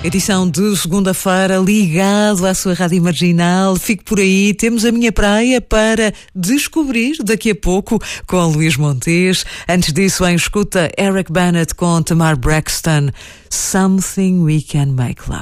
Edição de segunda-feira, ligado à sua rádio marginal. Fique por aí, temos a minha praia para descobrir daqui a pouco com Luís Montes. Antes disso, em escuta, Eric Bennett com Tamar Braxton. Something We Can Make Love.